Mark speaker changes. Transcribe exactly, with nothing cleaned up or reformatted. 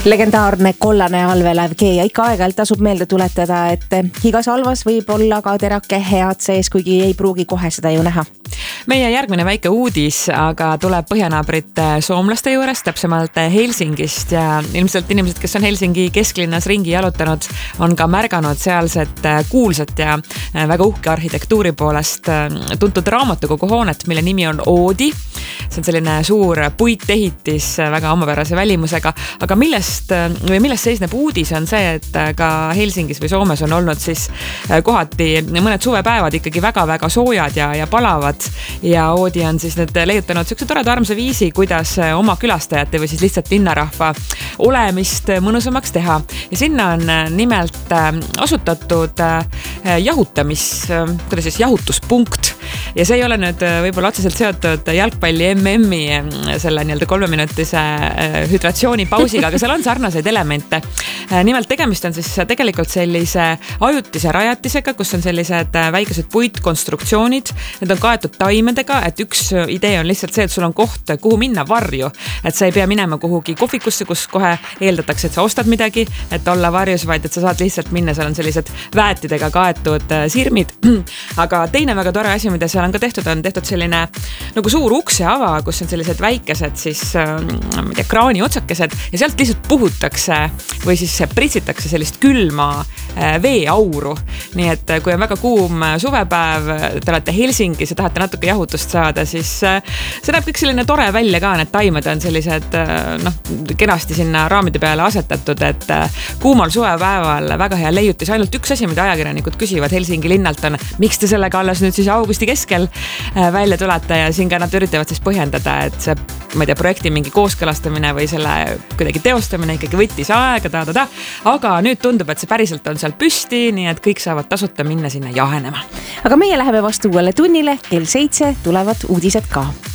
Speaker 1: Legendaarne kollane allveelaev G ja ikka aeg-ajalt tasub meelde tuletada, et igas halvas võib olla ka terake head sees, kuigi ei pruugi kohe seda ju näha.
Speaker 2: Meie järgmine väike uudis aga tuleb põhjanaabrite soomlaste juures, täpsemalt Helsingist ja ilmselt inimesed, kes on Helsingi kesklinnas ringi jalutanud, on ka märganud sealset kuulsat ja väga uhke arhitektuuri poolest tuntud raamatukogu hoonet, mille nimi on Oodi. See on selline suur puitehitis väga ommapärase välimusega, aga millest, või millest seisneb uudis on see, et ka Helsingis või Soomes on olnud siis kohati mõned suvepäevad ikkagi väga-väga soojad ja, ja palavad ja Oodi on siis nüüd leiutanud siukse toreda armsa viisi, kuidas oma külastajate või siis lihtsalt linnarahva olemist mõnusamaks teha ja sinna on nimelt asutatud jahutamis, kuidas siis jahutuspunkt ja see ei ole nüüd võib-olla otseselt seotud jalgpalli M M-i selle nii-öelda kolmeminutise hüdratsioonipausiga, aga seal on sarnaseid elemente. Nimelt tegemist on siis tegelikult sellise ajutise rajatisega, kus on sellised väikesed puitkonstruktsioonid. Need on kaetud taimedega, et üks idee on lihtsalt see, et sul on koht, kuhu minna varju. Et sa ei pea minema kuhugi kohvikusse, kus kohe eeldatakse, et sa ostad midagi, et olla varjus, vaid et sa saad lihtsalt minna. Seal on sellised väetidega kaetud sirmid. Aga teine väga tore asi, mida seal on ka tehtud, on tehtud selline nagu suur ukseava, kus on sellised väikesed siis äh, kraani otsakesed ja sealt lihtsalt puhutakse või siis pritsitakse sellist külma äh, veeauru. Nii et kui on väga kuum suvepäev, te olete Helsingis ja tahate natuke jahutust saada, siis äh, see näeb kõik selline tore välja ka, need taimed on sellised äh, noh, kenasti sinna raamide peale asetatud, et äh, kuumal suvepäeval väga hea leiutis. Ainult üks asi, mida ajakirjanikud küsivad Helsingi linnalt on, miks te sellega alles nüüd siis augusti keskel äh, välja tulete ja siin ka nad üritavad siis põhjendada, et see, ma ei tea, projekti mingi kooskõlastamine või selle kuidagi teostamine ikkagi võttis aega, ta, ta, ta. Aga nüüd tundub, et see päriselt on seal püsti, nii et kõik saavad tasuta minna sinna jahenema.
Speaker 1: Aga meie läheme vastu uuele tunnile, kell seitse tulevad uudised ka.